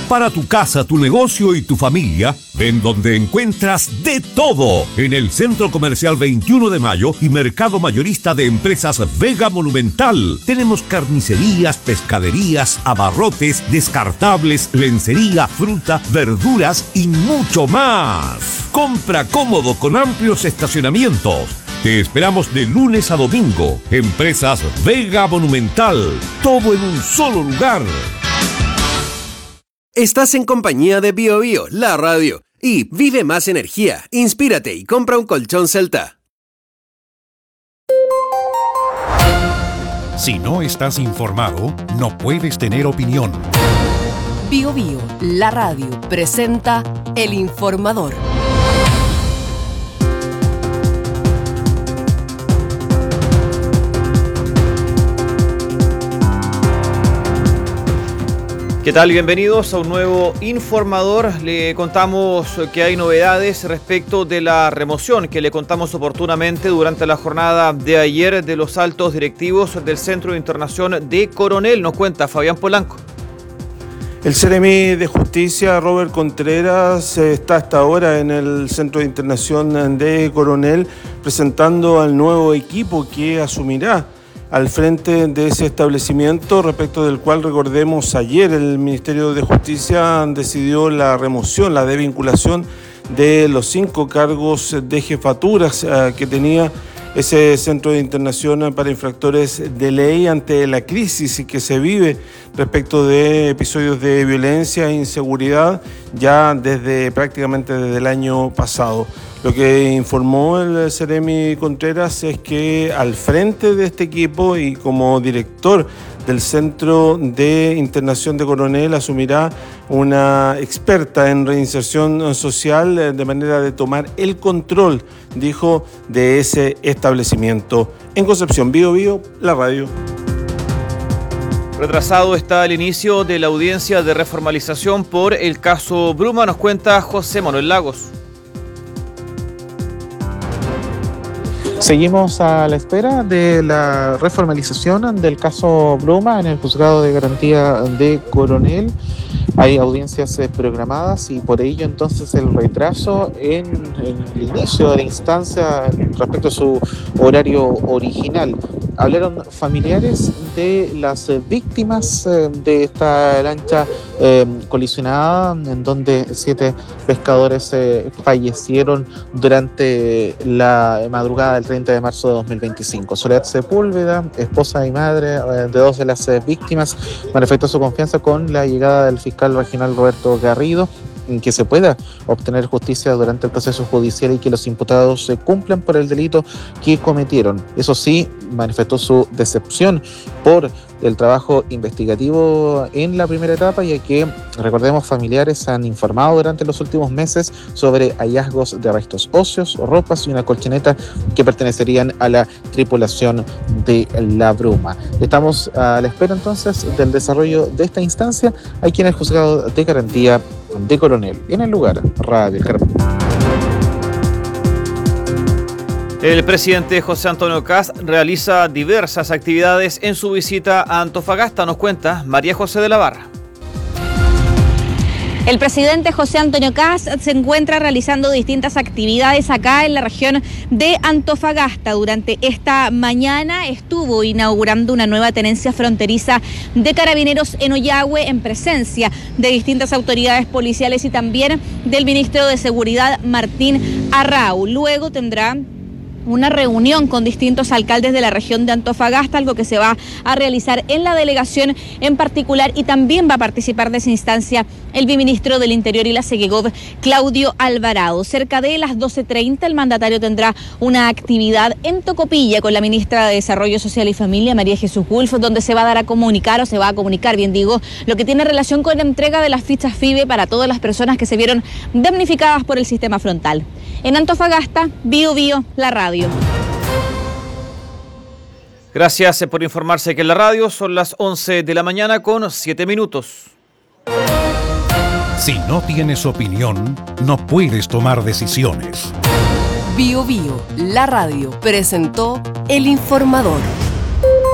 Para tu casa, tu negocio y tu familia, ven donde encuentras de todo. En el Centro Comercial 21 de Mayo y Mercado Mayorista de Empresas Vega Monumental. Tenemos carnicerías, pescaderías, abarrotes, descartables, lencería, fruta, verduras y mucho más. Compra cómodo con amplios estacionamientos. Te esperamos de lunes a domingo. Empresas Vega Monumental. Todo en un solo lugar. Estás en compañía de BioBio, la radio. Y vive más energía, inspírate y compra un colchón Celta. Si no estás informado, no puedes tener opinión. BioBio, la radio, presenta El Informador. ¿Qué tal? Bienvenidos a un nuevo Informador. Le contamos que hay novedades respecto de la remoción que le contamos oportunamente durante la jornada de ayer de los altos directivos del Centro de Internación de Coronel. Nos cuenta Fabián Polanco. El Seremi de Justicia, Robert Contreras, está hasta ahora en el Centro de Internación de Coronel presentando al nuevo equipo que asumirá al frente de ese establecimiento, respecto del cual, recordemos, ayer el Ministerio de Justicia decidió la remoción, la desvinculación de los 5 cargos de jefaturas que tenía ese centro de internación para infractores de ley ante la crisis que se vive respecto de episodios de violencia e inseguridad ya prácticamente desde el año pasado. Lo que informó el Seremi Contreras es que al frente de este equipo y como director del Centro de Internación de Coronel asumirá una experta en reinserción social de manera de tomar el control, dijo, de ese establecimiento. En Concepción, BioBio, la radio. Retrasado está el inicio de la audiencia de reformalización por el caso Bruma, nos cuenta José Manuel Lagos. Seguimos a la espera de la reformalización del caso Bruma en el Juzgado de Garantía de Coronel. Hay audiencias programadas y por ello entonces el retraso en el inicio de la instancia respecto a su horario original. Hablaron familiares de las víctimas de esta lancha colisionada, en donde 7 pescadores fallecieron durante la madrugada del 30 de marzo de 2025. Soledad Sepúlveda, esposa y madre de 2 de las víctimas, manifestó su confianza con la llegada del fiscal regional Roberto Garrido en que se pueda obtener justicia durante el proceso judicial y que los imputados se cumplan por el delito que cometieron. Eso sí, manifestó su decepción por el trabajo investigativo en la primera etapa, ya que, recordemos, familiares han informado durante los últimos meses sobre hallazgos de restos óseos, ropas y una colchoneta que pertenecerían a la tripulación de la Bruma. Estamos a la espera entonces del desarrollo de esta instancia aquí en el Juzgado de Garantía de Coronel. En el lugar, Radio El Carmen. El presidente José Antonio Kast realiza diversas actividades en su visita a Antofagasta, nos cuenta María José de la Barra. El presidente José Antonio Kast se encuentra realizando distintas actividades acá en la región de Antofagasta. Durante esta mañana estuvo inaugurando una nueva tenencia fronteriza de carabineros en Ollagüe en presencia de distintas autoridades policiales y también del ministro de Seguridad Martín Arrau. Luego tendrá una reunión con distintos alcaldes de la región de Antofagasta, algo que se va a realizar en la delegación en particular, y también va a participar de esa instancia el viceministro del Interior y la Segegov, Claudio Alvarado. Cerca de las 12:30 el mandatario tendrá una actividad en Tocopilla con la ministra de Desarrollo Social y Familia, María Jesús Wolf, donde se va a dar a comunicar, o se va a comunicar, bien digo, lo que tiene relación con la entrega de las fichas FIBE para todas las personas que se vieron damnificadas por el sistema frontal. En Antofagasta, BioBio, la radio. Gracias por informarse que en la radio son las 11 de la mañana con 7 minutos. Si no tienes opinión, no puedes tomar decisiones. BioBio, la radio, presentó El Informador.